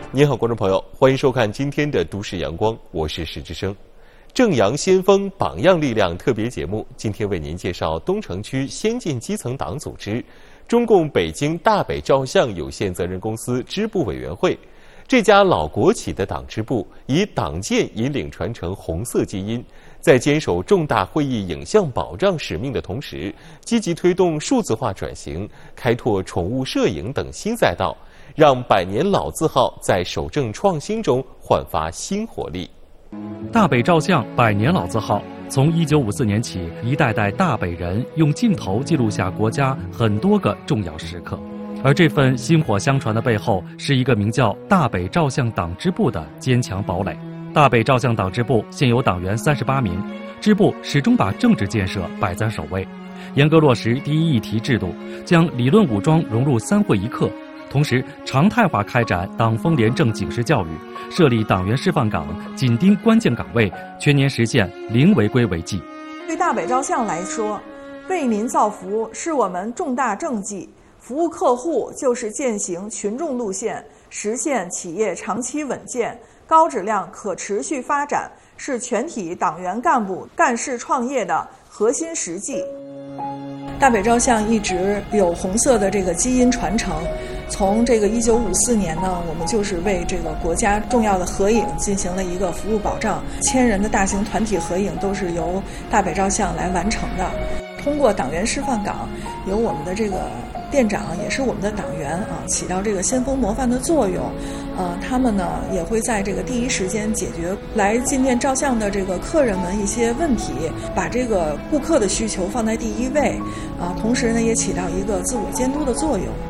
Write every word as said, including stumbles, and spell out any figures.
您好，观众朋友，欢迎收看今天的《都市阳光》，我是史志生。正阳先锋榜样力量特别节目，今天为您介绍东城区先进基层党组织中共北京大北照相有限责任公司支部委员会。这家老国企的党支部以党建引领传承红色基因，在坚守重大会议影像保障使命的同时，积极推动数字化转型，开拓宠物摄影等新赛道，让百年老字号在守正创新中焕发新活力。 大北照相百年老字号，从一九五四年起，一代代大北人用镜头记录下国家很多个重要时刻。而这份薪火相传的背后，是一个名叫大北照相党支部的坚强堡垒。大北照相党支部现有党员三十八名，支部始终把政治建设摆在首位，严格落实第一议题制度，将理论武装融入三会一课。同时，常态化开展党风廉政警示教育，设立党员示范岗，紧盯关键岗位，全年实现零违规违纪。 对大北照相来说，为民造福是我们重大政绩，服务客户就是践行群众路线，实现企业长期稳健、高质量可持续发展，是全体党员干部干事创业的核心实际。大北照相一直有红色的这个基因传承。从这个一九五四年呢，我们就是为这个国家重要的合影进行了一个服务保障，千人的大型团体合影都是由大北照相来完成的。通过党员示范岗，由我们的这个店长也是我们的党员啊，起到这个先锋模范的作用。呃，他们呢也会在这个第一时间解决来进店照相的这个客人们一些问题，把这个顾客的需求放在第一位啊，同时呢也起到一个自我监督的作用。